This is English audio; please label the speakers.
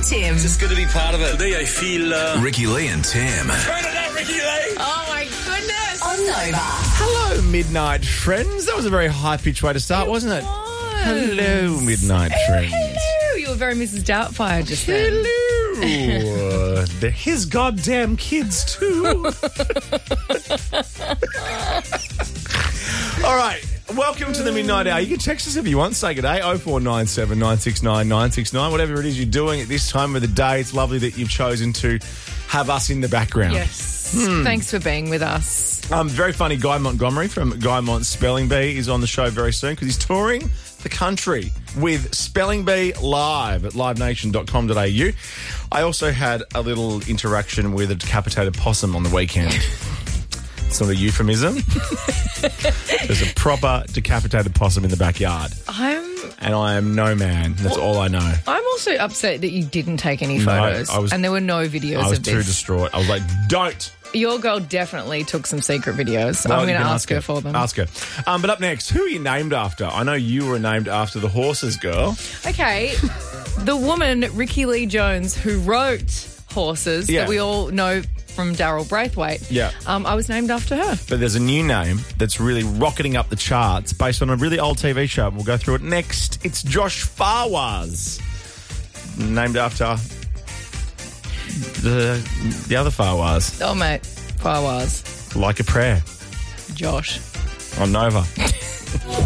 Speaker 1: Tim.
Speaker 2: Just good to be part of it. Today I feel...
Speaker 3: Ricky Lee and Tim.
Speaker 2: Turn it up, Ricky Lee!
Speaker 1: Oh, my goodness. On Nova.
Speaker 4: Hello, Midnight Friends. That was a very high-pitched way to start, wasn't it? Hello, Midnight Friends.
Speaker 1: Hello. You were very Mrs. Doubtfire just then.
Speaker 4: Hello. They're his goddamn kids, too. All right. Welcome to the Midnight Hour. You can text us if you want. Say good day. 0497 969 969. Whatever it is you're doing at this time of the day, it's lovely that you've chosen to have us in the background.
Speaker 1: Yes. Thanks for being with us.
Speaker 4: Very funny. Guy Montgomery from Guy Mont Spelling Bee is on the show very soon because he's touring the country with Spelling Bee live at livenation.com.au. I also had a little interaction with a decapitated possum on the weekend. It's not a euphemism. There's a proper decapitated possum in the backyard. And I am no man. That's all I know.
Speaker 1: I'm also upset that you didn't take any photos.
Speaker 4: And
Speaker 1: there were no videos
Speaker 4: I was
Speaker 1: of this.
Speaker 4: too distraught. I was like, don't.
Speaker 1: Your girl definitely took some secret videos.
Speaker 4: Well,
Speaker 1: I'm going to
Speaker 4: you can
Speaker 1: ask her for them.
Speaker 4: Ask her. But up next, who are you named after? I know you were named after the horses, girl.
Speaker 1: Okay. The woman, Ricky Lee Jones, who wrote Horses, that we all know from Daryl Braithwaite.
Speaker 4: Yeah.
Speaker 1: I was named after her.
Speaker 4: But there's a new name that's really rocketing up the charts based on a really old TV show. We'll go through it next. It's Josh Fawaz, named after the other Fawaz.
Speaker 1: Oh, mate. Fawaz.
Speaker 4: Like a prayer.
Speaker 1: Josh.
Speaker 4: On Nova.